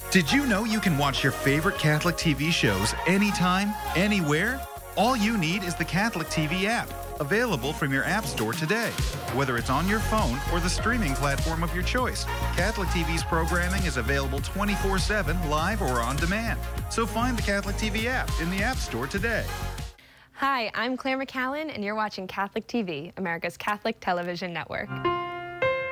Did you know you can watch your favorite Catholic TV shows anytime, anywhere? All you need is the Catholic TV app, available from your app store today. Whether it's on your phone or the streaming platform of your choice, Catholic TV's programming is available 24/7, live or on demand. So find the Catholic TV app in the App Store today. Hi, I'm Claire McCallan, and you're watching Catholic TV, America's Catholic television network.